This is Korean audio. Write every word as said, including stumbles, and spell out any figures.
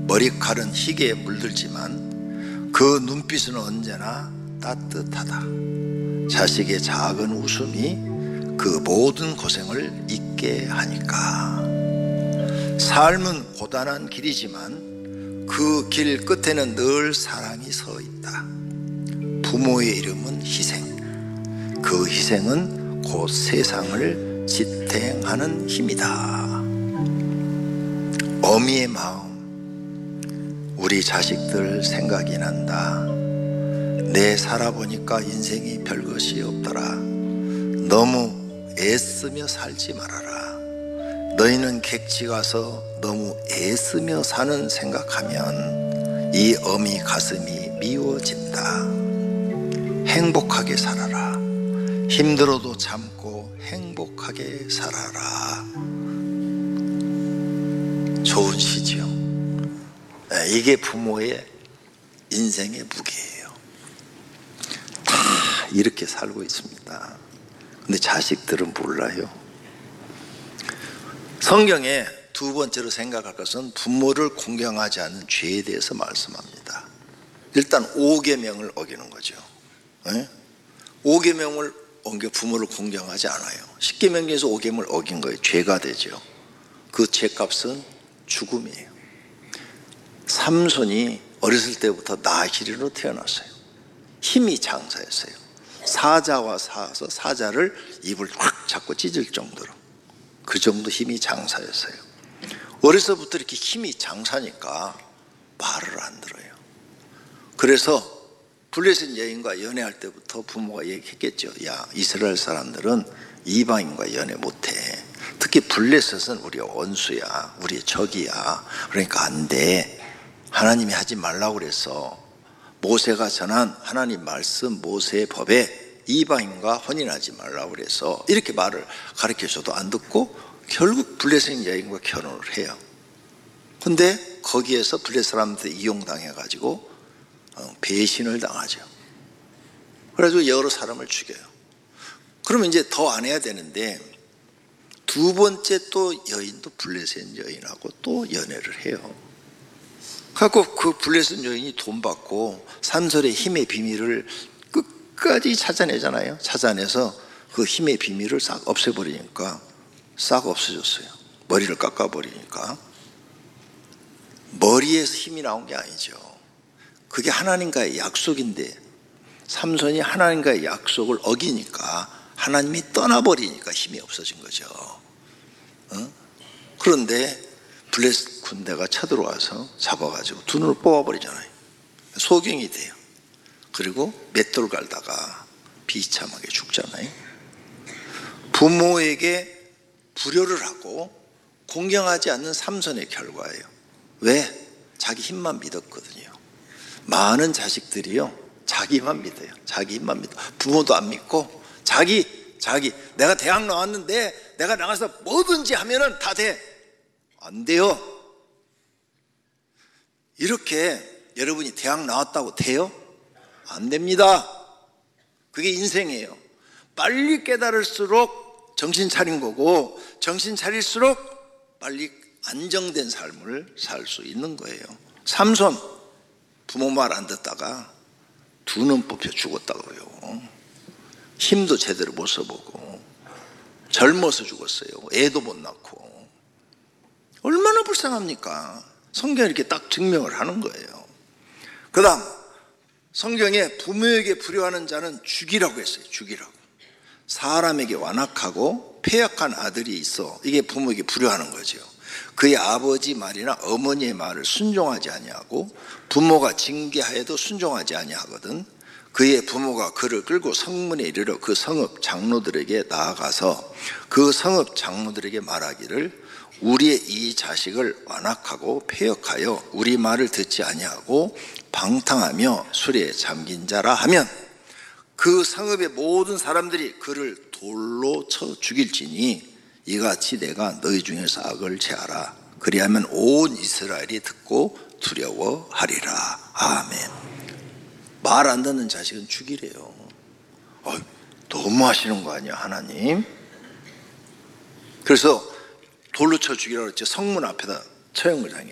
머리칼은 희게에 물들지만 그 눈빛은 언제나 따뜻하다. 자식의 작은 웃음이 그 모든 고생을 잊게 하니까. 삶은 고단한 길이지만 그 길 끝에는 늘 사랑이 서 있다. 부모의 이름은 희생. 그 희생은 곧 세상을 지탱하는 힘이다. 어미의 마음. 우리 자식들 생각이 난다. 내 살아보니까 인생이 별것이 없더라. 너무 애쓰며 살지 말아라. 너희는 객지 가서 너무 애쓰며 사는 생각하면 이 어미 가슴이 미워진다. 행복하게 살아라. 힘들어도 참고 행복하게 살아라. 좋은 시죠. 이게 부모의 인생의 무게예요. 다 이렇게 살고 있습니다. 근데 자식들은 몰라요. 성경에 두 번째로 생각할 것은 부모를 공경하지 않는 죄에 대해서 말씀합니다. 일단 오계명을 어기는 거죠. 오계명을 어겨 부모를 공경하지 않아요. 십계명 중에서 오계명을 어긴 거예요. 죄가 되죠. 그 죄값은 죽음이에요. 삼손이 어렸을 때부터 나시리로 태어났어요. 힘이 장사였어요. 사자와 사서 사자를 입을 확 잡고 찢을 정도로, 그 정도 힘이 장사였어요. 어려서부터 이렇게 힘이 장사니까 말을 안 들어요. 그래서 블레셋 여인과 연애할 때부터 부모가 얘기했겠죠. 야, 이스라엘 사람들은 이방인과 연애 못해. 특히 블레셋은 우리 원수야, 우리 적이야. 그러니까 안 돼. 하나님이 하지 말라고 그랬어. 모세가 전한 하나님 말씀, 모세의 법에 이방인과 혼인하지 말라고 그래서 이렇게 말을 가르쳐줘도 안 듣고 결국 블레셋 여인과 결혼을 해요. 근데 거기에서 블레셋 사람들 이용당해가지고 배신을 당하죠. 그래가지고 여러 사람을 죽여요. 그러면 이제 더 안 해야 되는데 두 번째 또 여인도 블레셋 여인하고 또 연애를 해요. 그래서 그 블레셋 여인이 돈 받고 삼손의 힘의 비밀을 끝까지 찾아내잖아요. 찾아내서 그 힘의 비밀을 싹 없애버리니까 싹 없어졌어요. 머리를 깎아버리니까. 머리에서 힘이 나온 게 아니죠. 그게 하나님과의 약속인데 삼손이 하나님과의 약속을 어기니까 하나님이 떠나버리니까 힘이 없어진 거죠. 어? 그런데 블레셋 군대가 쳐들어와서 잡아가지고 두 눈을 뽑아버리잖아요. 소경이 돼요. 그리고 맷돌 갈다가 비참하게 죽잖아요. 부모에게 불효를 하고 공경하지 않는 삼손의 결과예요. 왜? 자기 힘만 믿었거든요. 많은 자식들이요, 자기만 믿어요. 자기 힘만 믿어. 부모도 안 믿고 자기 자기 내가 대학 나왔는데 내가 나가서 뭐든지 하면은 다 돼. 안 돼요. 이렇게 여러분이 대학 나왔다고 돼요? 안 됩니다. 그게 인생이에요. 빨리 깨달을수록 정신 차린 거고, 정신 차릴수록 빨리 안정된 삶을 살 수 있는 거예요. 삼손 부모 말 안 듣다가 두 눈 뽑혀 죽었다고요. 힘도 제대로 못 써보고 젊어서 죽었어요. 애도 못 낳고. 얼마나 불쌍합니까? 성경이 이렇게 딱 증명을 하는 거예요. 그 다음 성경에 부모에게 불효하는 자는 죽이라고 했어요. 죽이라고. 사람에게 완악하고 폐역한 아들이 있어. 이게 부모에게 불효하는 거죠. 그의 아버지 말이나 어머니의 말을 순종하지 아니하고 부모가 징계하여도 순종하지 아니하거든. 그의 부모가 그를 끌고 성문에 이르러 그 성읍 장로들에게 나아가서 그 성읍 장로들에게 말하기를 우리의 이 자식을 완악하고 폐역하여 우리 말을 듣지 아니하고 방탕하며 술에 잠긴 자라 하면 그 성읍의 모든 사람들이 그를 돌로 쳐 죽일지니 이같이 내가 너희 중에서 악을 제하라. 그리하면 온 이스라엘이 듣고 두려워하리라. 아멘. 말 안 듣는 자식은 죽이래요. 어, 너무 하시는 거 아니야 하나님? 그래서 돌로 쳐 죽이라고 했죠. 성문 앞에다 처형을 당해요.